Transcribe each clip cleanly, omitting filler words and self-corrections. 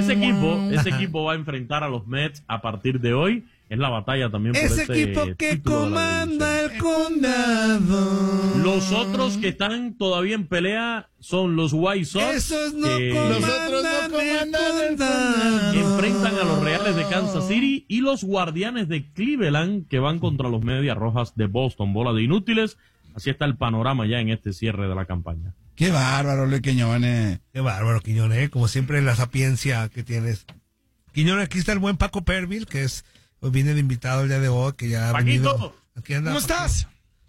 Ese equipo va a enfrentar a los Mets a partir de hoy. Es la batalla también por ese equipo que comanda el condado. Los otros que están todavía en pelea son los White Sox. Esos no comandan el condado. Que enfrentan a los Reales de Kansas City y los Guardianes de Cleveland que van contra los Medias Rojas de Boston. Bola de inútiles. Así está el panorama ya en este cierre de la campaña. Qué bárbaro, Luis Quiñones. Qué bárbaro, Quiñones, como siempre la sapiencia que tienes. Quiñones, aquí está el buen Paco Perville, que es, pues viene de invitado el día de hoy, que ya ha venido. Aquí anda, ¿Cómo estás?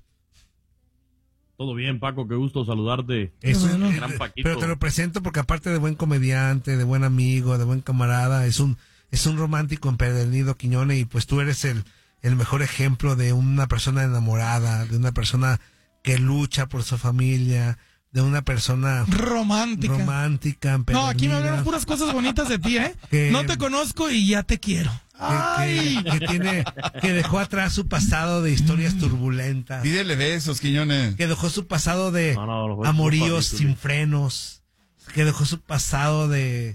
Todo bien, Paco, qué gusto saludarte. Eso, gran Paquito. pero te lo presento porque aparte de buen comediante, de buen amigo, de buen camarada, es un romántico empedernido, Quiñones, y pues tú eres el mejor ejemplo de una persona enamorada, de una persona que lucha por su familia, de una persona romántica, no, aquí me hablaron puras cosas bonitas de ti, no te conozco y ya te quiero. Que dejó atrás su pasado de historias turbulentas. Pídele besos, Quiñones. Que dejó su pasado de amoríos sin frenos. Que dejó su pasado de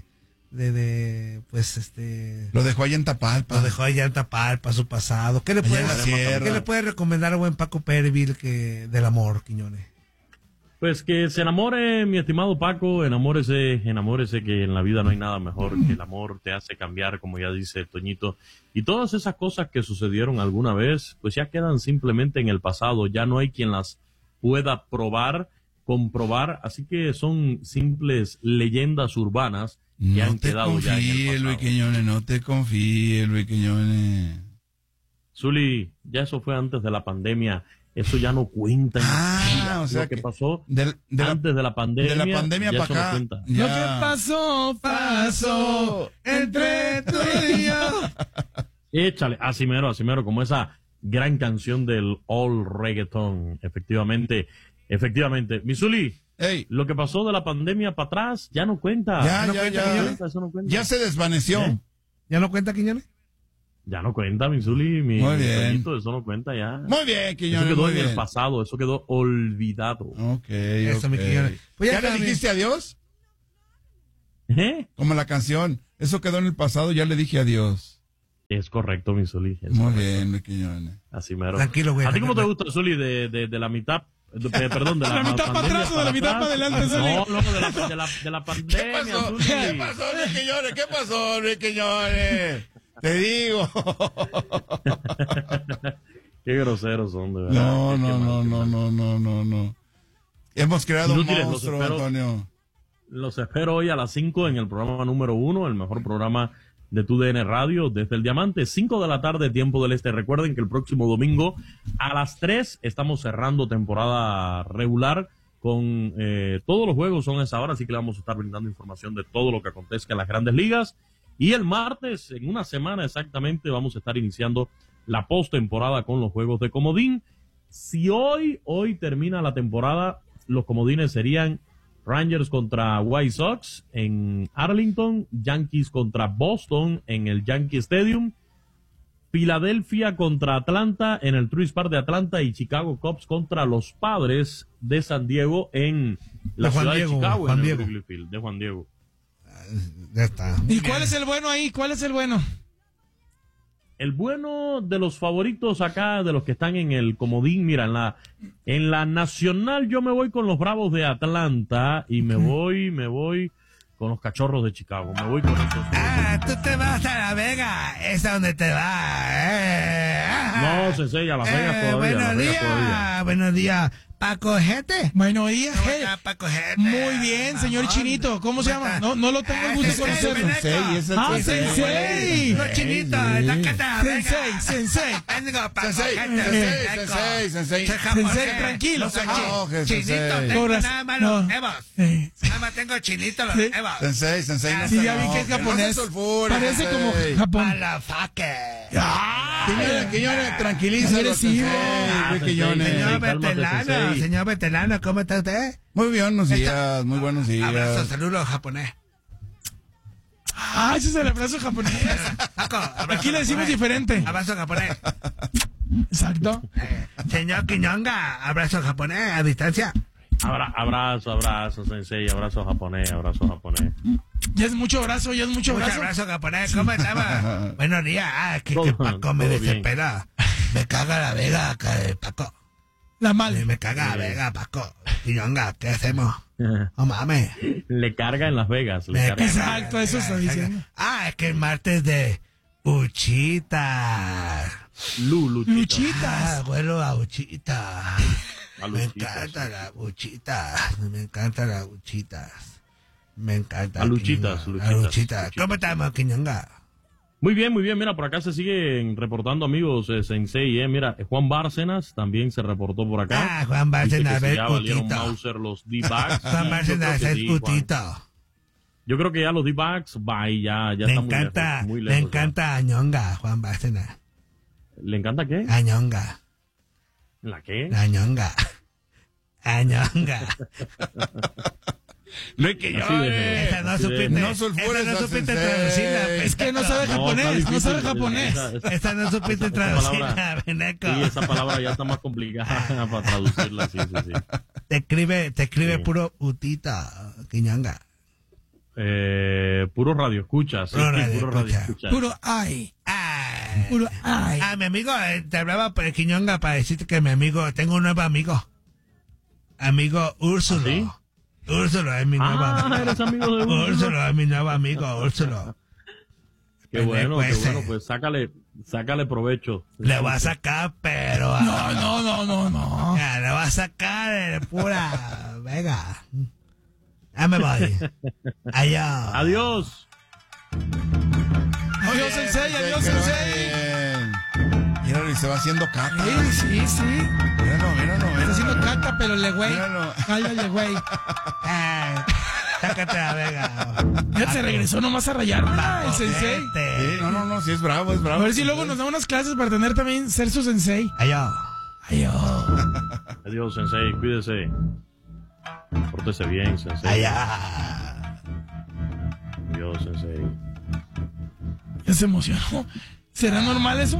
Lo dejó allá en Tapalpa. Su pasado. ¿Qué le puede recomendar al buen Paco Perville del amor, Quiñones? Pues que se enamore, mi estimado Paco, enamórese que en la vida no hay nada mejor, que el amor te hace cambiar, como ya dice Toñito, y todas esas cosas que sucedieron alguna vez, pues ya quedan simplemente en el pasado, ya no hay quien las pueda comprobar, así que son simples leyendas urbanas que han quedado ya en el pasado. No te confíes, Luis Quiñones. Zuli, ya eso fue antes de la pandemia. Eso ya no cuenta. O sea, lo que pasó antes de la pandemia. De la pandemia para acá. No cuenta. Lo que pasó entre tú y yo. Échale, así mero, como esa gran canción del all reggaeton. Efectivamente. Misuli, hey, lo que pasó de la pandemia para atrás ya no cuenta. Eso no cuenta. Ya se desvaneció. ¿Ya no cuenta, Quiñones? Ya no cuenta, Misuli, muy bien. Toñito, eso no cuenta ya. Muy bien, Quiñones. Eso quedó en el pasado, eso quedó olvidado. Eso, mi Quiñones. Pues ¿ya le dijiste adiós? Como la canción, eso quedó en el pasado, ya le dije adiós. Es correcto, Misuli. Muy bien, mi Quiñones. Así mero. Tranquilo, güey. ¿A ti cómo te gusta, Misuli, de la mitad? Perdón, de la mitad para atrás o de la mitad para adelante. No, de la pandemia. ¿Qué pasó, Luis Quiñones? Te digo. Qué groseros son, de verdad. No. Hemos creado Inútiles, un monstruo, Antonio. Los espero hoy a las 5 en el programa número 1, el mejor programa de TUDN Radio, desde el Diamante, 5 de la tarde, tiempo del este. Recuerden que el próximo domingo a las 3 estamos cerrando temporada regular con todos los juegos son a esa hora, así que le vamos a estar brindando información de todo lo que acontezca en las grandes ligas. Y el martes, en una semana exactamente, vamos a estar iniciando la postemporada con los juegos de comodín. Si hoy termina la temporada, los comodines serían Rangers contra White Sox en Arlington, Yankees contra Boston en el Yankee Stadium, Filadelfia contra Atlanta en el Truist Park de Atlanta y Chicago Cubs contra los Padres de San Diego en la ciudad de Chicago, en el Wrigley Field, de Juan Diego. Ya está. ¿Y cuál es el bueno ahí? ¿Cuál es el bueno? El bueno de los favoritos acá, de los que están en el comodín, mira, en la nacional yo me voy con los Bravos de Atlanta y me voy con los Cachorros de Chicago. Me voy con esos. Tú te vas a La Vega, es a donde te vas. No, Sensei, a Las Vegas todavía. Buenos días. Paco Jete. Buenos días, Paco Jete. Muy bien, señor Chinito. ¿Cómo se llama? No lo tengo el gusto de conocerlo. Sensei. No, Chinito, la cata. Sensei. Sensei, tranquilo. Chinito, tengo nada malo. Nada más tengo Chinito, los Evos. Sensei. Sí, ya vi que es japonés. Parece como Japón. Quiñones, tranquilízalo. Señor veterano, ¿cómo está usted? Muy buenos días, muy buenos días. Abrazo, saludo japonés. Ese es el abrazo japonés. Paco, aquí le decimos diferente. Abrazo japonés. Exacto. Señor Quiñonga, abrazo japonés a distancia. Abrazo, Sensei, abrazo japonés. Ya es mucho brazo, Mucho abrazo, japonés. ¿Cómo estaba? Buenos días. Que Paco me desespera. Me caga la Vega, Paco. La mal. Me caga la Vega, Paco. Piñonga, ¿qué hacemos? No mames. Le carga en Las Vegas. Exacto, eso está diciendo. Es que el martes de Uchitas. Luchitas. Bueno, a Uchitas. Me encanta la Uchitas. Me encanta la Uchitas. Me encanta. A Luchitas. ¿Cómo estamos, Quiñonga? Muy bien. Mira, por acá se siguen reportando amigos Sensei. Mira, Juan Bárcenas también se reportó por acá. Juan Bárcenas, a ver, ya valieron Mauser los D-backs. Juan Bárcenas es putito. Yo creo que ya los D-backs, ya está muy lejos. Me encanta Añonga, Juan Bárcenas. ¿Le encanta qué? Añonga. ¿La qué? Añonga. No hay que llorar. Esa no supiste traducirla. Es que no sabe japonés. Esa no supiste traducirla, Beneco. Sí, esa palabra ya está más complicada para traducirla, sí. Te escribe puro utita, Quiñonga. Puro radio escucha, sí, puro radio escucha. Puro ay. Mi amigo, te hablaba Quiñonga para decirte que mi amigo, tengo un nuevo amigo. Amigo Úrsulo. ¿Sí? Úrsulo es mi nuevo amigo. ¿Eres amigo de Úrsulo es mi nuevo amigo, Úrsulo. Qué bueno, pues sácale provecho. Le voy a sacar, pero... No. Ya, le voy a sacar pura... Venga. Ya me voy. Adiós. Adiós, Sensei. Míralo, y se va haciendo caca. Sí. Míralo. Está haciendo caca, pero le güey. Cállale, güey. Sácate la Vega. Ya se regresó nomás a rayarla, el Sensei. Sí, no, sí es bravo. A ver si luego nos da unas clases para tener también, ser su Sensei. Adiós, Sensei, cuídese. Pórtese bien, Sensei. Adiós, Sensei. Ya se emocionó. ¿Será normal eso?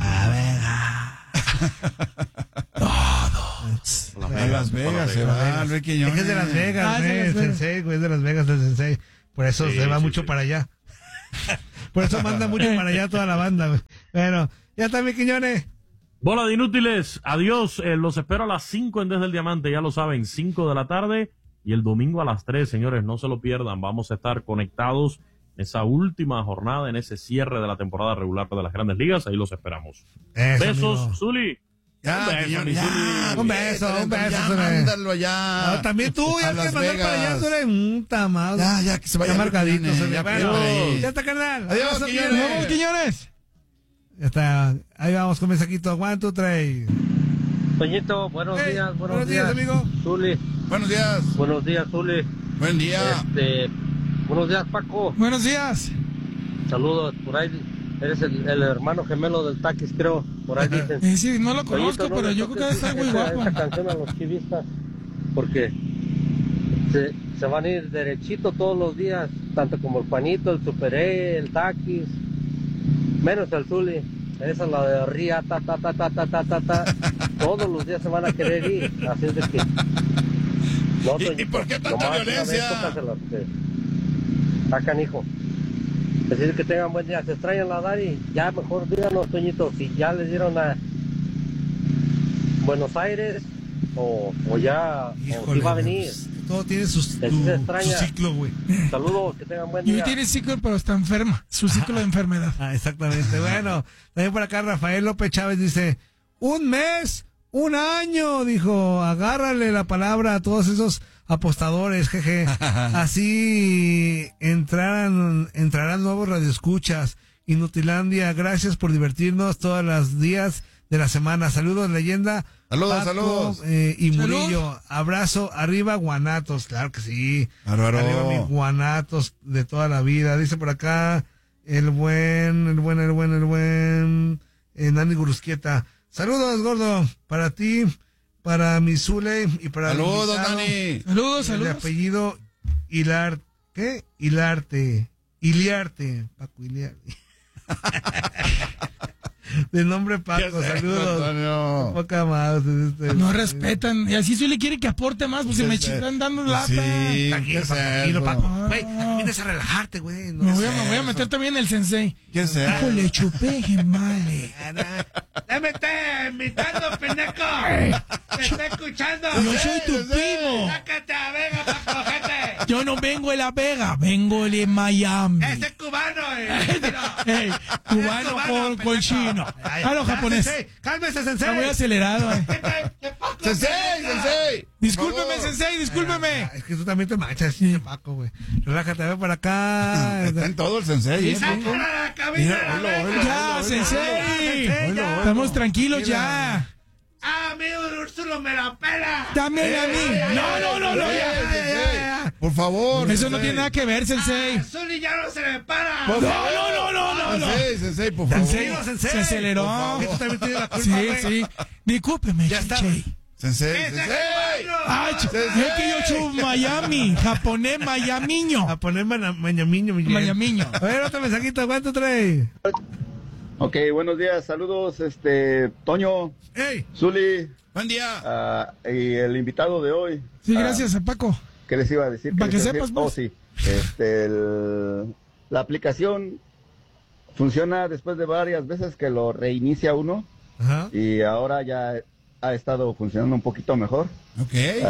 Las Vegas se va, Luis Quiñones. Es de Las Vegas, el Sensei, güey, es de Las Vegas el Sensei. Por eso se va mucho para allá. Por eso manda mucho para allá toda la banda, güey. Bueno, ya está, mi Quiñones. Bola de inútiles, adiós. Los espero a las 5 en Desde el Diamante, ya lo saben, 5 de la tarde. Y el domingo a las 3, señores, no se lo pierdan. Vamos a estar conectados en esa última jornada, en ese cierre de la temporada regular de las Grandes Ligas. Ahí los esperamos. Besos, amigo. Zuli. Un beso. Mándalo allá. También tú, ya que mandar para allá, tú eres tamazo. Ya, que se vaya marcadito. Ya está, carnal. Adiós, Quiñones. Ya está. Ahí vamos con mensajito. 1, 2, 3. Toñito, buenos días. Buenos días, amigo. Zuli. Buenos días. Buenos días, Zuli. Buen día. Buenos días, Paco. Buenos días. Saludos. Por ahí eres el hermano gemelo del Taquis, creo. Por ahí dicen. Sí, no lo conozco, Toñito, pero yo creo que debe estar muy guapo. Esa canción a los chivistas, porque se van a ir derechito todos los días, tanto como el Juanito, el Super E, el Taquis, menos el Zuli. Esa es la de Ría, ta. Todos los días se van a querer ir, así es de que... No, ¿Y por qué tanta violencia? Está canijo. Así es que tengan buen día. Se extrañan la Dari. Ya mejor díganos, Toñito, si ya les dieron a Buenos Aires o ya o si va a venir. Todo tiene su ciclo, güey. Saludos, que tengan buen día. Y tiene ciclo, pero está enferma. Su ciclo de enfermedad. Exactamente. Bueno, también por acá Rafael López Chávez dice, 1 mes, 1 año, dijo, agárrale la palabra a todos esos apostadores, jeje. Así entrarán nuevos radioescuchas. Inutilandia, gracias por divertirnos todos los días de la semana. Saludos, leyenda. Saludos. Y Murillo, abrazo, arriba Guanatos, claro que sí. Bárbaro. Arriba mis Guanatos de toda la vida. Dice por acá el buen Nani Gurusquieta. Saludos, gordo, para ti, para mi Zule y para saludos, Nani. Saludos. De apellido Iliarte, Paco Iliarte. De nombre Paco, saludos. Antonio. Poca más. No respetan. Y así si le quiere que aporte más, pues se me están dando lata. Sí, Tranquilo, ¿qué Paco, es tranquilo, eso? Paco. Güey, vienes a relajarte, güey. No Me sé. voy a meter también el sensei. ¿Qué es eso? Hijo, le chupé, gemale. ¡Déjame estar invitando, pendejo! ¡Te estoy escuchando! Yo soy tu primo. ¡Sácate a Vega para cogerte! Yo no vengo de La Vega, vengo de Miami. ¡Ese es cubano, Ey, cubano con chino. Ah, no, japonés. ¡Cálmese, Está muy sensei! acelerado. ¡Sensei! Discúlpeme, Por favor. sensei, discúlpeme. Es que tú también te manchas, Paco, güey. Relájate, ven para acá. Está en todo el sensei, ¿eh? ¡Sácala a la cabina! Ya, sensei. ya. Estamos tranquilos ya. ¡Ah, amigo de Úrsulo, me la pela! También a mí. No, ya. Por favor. Eso no tiene nada que ver, sensei. Zuli ya no se me para! Por favor. No. Sensei, por favor. Sensei, se aceleró. Que tú también tienes la culpa, Sí, güey. sí. Discúlpeme, Ya está. sensei. Sensei. Ay, es que yo soy Miami, japonés mayamiño. A poner mañamiño, Mayamiño. A ver, otro mensajito, ¿cuánto trae? Ok, buenos días, saludos, Toño, ¡Ey! Zuli, Buen día. y el invitado de hoy. Sí, gracias, Paco. ¿Qué les iba a decir? Para ¿Qué que les iba a sepas, decir? pues. Oh, sí. La aplicación funciona después de varias veces que lo reinicia uno Ajá. y ahora ya ha estado funcionando un poquito mejor. Ok.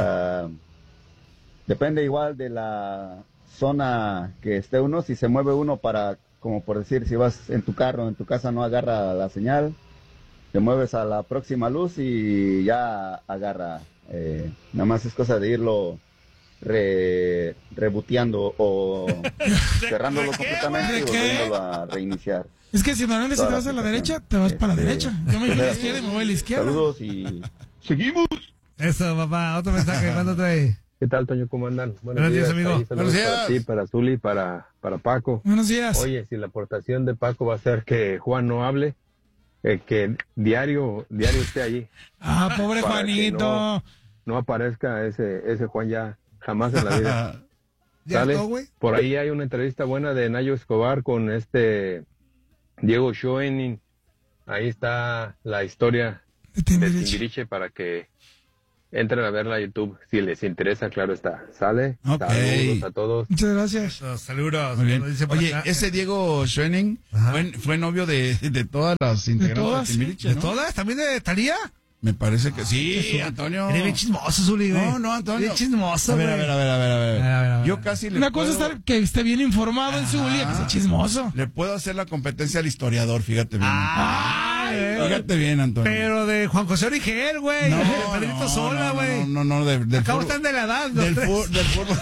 Depende igual de la zona que esté uno, si se mueve uno para, como por decir, si vas en tu carro, en tu casa no agarra la señal, te mueves a la próxima luz y ya agarra. Nada más es cosa de irlo reboteando o cerrándolo completamente y volviéndolo a reiniciar. Es que si normalmente si te vas a la derecha, te vas para la derecha. Yo me voy a la izquierda y me voy a la izquierda. Saludos y seguimos. Eso, papá, otro mensaje, ¿cuánto trae? ¿Qué tal, Toño? ¿Cómo andan? Buenos días, amigo. Ahí, saludos Buenos días. Para ti, para Zuli, para Paco. Buenos días. Oye, si la aportación de Paco va a ser que Juan no hable, que diario esté allí. Ah, pobre Para que Juanito. No aparezca ese Juan ya jamás en la vida. ¿Ya ¿Sale? todo, güey? Por ahí hay una entrevista buena de Nayo Escobar con Diego Schoening. Ahí está la historia de Timbiriche para que entren a verla a YouTube. Si les interesa, claro está. ¿Sale? Ok. Saludos a todos. Muchas gracias. Saludos. Muy bien. Lo dice por Oye, acá. ese Diego Schoening Ajá. fue novio de todas las integrantes todas? de Timbiriche, ¿De ¿no? todas? ¿También de Talía? Me parece que sí, Antonio. Eres bien chismoso, Zuli, güey. No, Antonio. Bien chismoso, A güey. ver. A ver. Yo casi le Una cosa puedo, es que esté bien informado en su día, que sea chismoso. le puedo hacer la competencia al historiador, fíjate bien. Ay, Fíjate bien, Antonio. pero de Juan José Origel, güey. no, Pedrito Sola, güey. No, del Acabo fútbol. están de la edad, los Del tres. fútbol.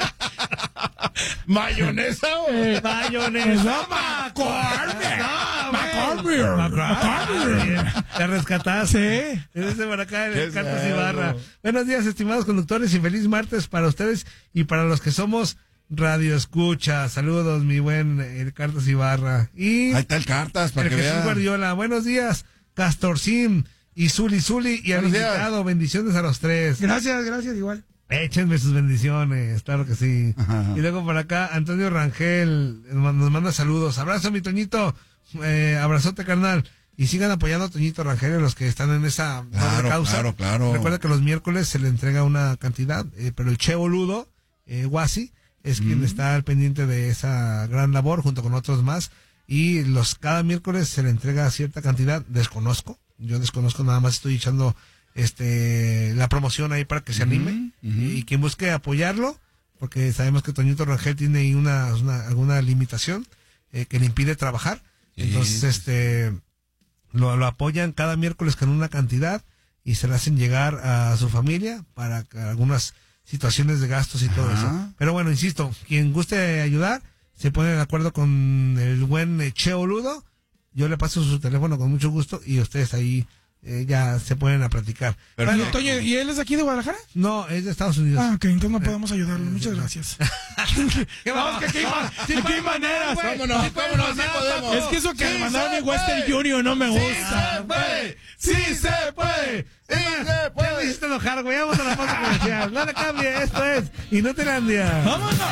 Mayonesa, güey. Mayonesa. McCormick. Te rescataste. Desde por acá Qué el Carlos cerdo. Ibarra. Buenos días, estimados conductores, y feliz martes para ustedes y para los que somos radio escucha. Saludos, mi buen el Carlos Ibarra. Y Ahí está el Cartas, para el que Jesús vean. Guardiola. Buenos días, Castorcín y Zuli y al Buenos días. invitado. Bendiciones a los tres. Gracias, igual. Échenme sus bendiciones, claro que sí. Ajá. Y luego por acá, Antonio Rangel nos manda saludos. Abrazo, mi Toñito. Abrazote, carnal. Y sigan apoyando a Toñito Rangel, los que están en esa noble Claro, causa. claro. Recuerda que los miércoles se le entrega una cantidad, pero el Che Boludo, Guasi, es quien está al pendiente de esa gran labor, junto con otros más. Y cada miércoles se le entrega cierta cantidad. Yo desconozco, nada más estoy echando la promoción ahí para que se anime. Y quien busque apoyarlo, porque sabemos que Toñito Rangel tiene ahí alguna limitación que le impide trabajar. Entonces, lo apoyan cada miércoles con una cantidad y se le hacen llegar a su familia para algunas situaciones de gastos y todo eso. Pero bueno, insisto, quien guste ayudar, se pone de acuerdo con el buen Che Boludo. Yo le paso su teléfono con mucho gusto y ustedes ahí ya se ponen a platicar. Perfecto. Toño, ¿y él es de aquí de Guadalajara? No, es de Estados Unidos. Ah, ok, entonces no podemos ayudarlo. Muchas gracias. Vamos, que aquí hay maneras. Vámonos, sí podemos. Es que eso que me mandaron mi Western Junior no me gusta. ¡Sí se puede! Ya me hiciste enojar, güey. Vamos a la pausa comercial. No le cambie, esto es Inutilandia. ¡Vámonos!